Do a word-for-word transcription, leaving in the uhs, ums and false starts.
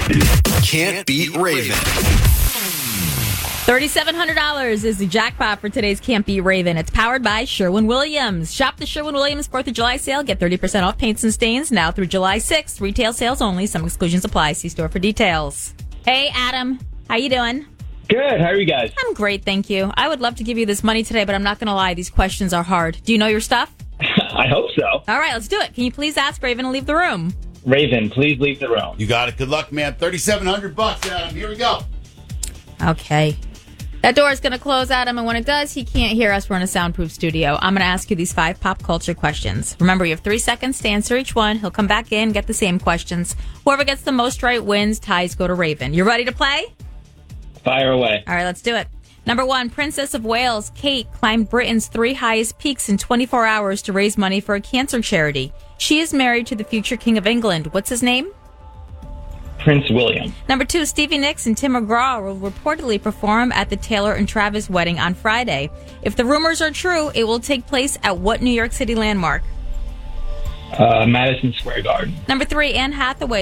Can't Beat Raven. three thousand seven hundred dollars is the jackpot for today's Can't Beat Raven. It's powered by Sherwin-Williams. Shop the Sherwin-Williams fourth of July sale. Get thirty percent off paints and stains now through July sixth. Retail sales only. Some exclusions apply. See store for details. Hey, Adam. How you doing? Good. How are you guys? I'm great, thank you. I would love to give you this money today, but I'm not going to lie. These questions are hard. Do you know your stuff? I hope so. All right, let's do it. Can you please ask Raven to leave the room? Raven, please leave the room. You got it. Good luck, man. thirty-seven hundred bucks, Adam. Here we go. Okay. That door is going to close, Adam, and when it does, he can't hear us. We're in a soundproof studio. I'm going to ask you these five pop culture questions. Remember, you have three seconds to answer each one. He'll come back in, get the same questions. Whoever gets the most right wins. Ties go to Raven. You ready to play? Fire away. All right, let's do it. Number one, Princess of Wales, Kate, climbed Britain's three highest peaks in twenty-four hours to raise money for a cancer charity. She is married to the future King of England. What's his name? Prince William. Number two, Stevie Nicks and Tim McGraw will reportedly perform at the Taylor and Travis wedding on Friday. If the rumors are true, it will take place at what New York City landmark? Uh, Madison Square Garden. Number three, Anne Hathaway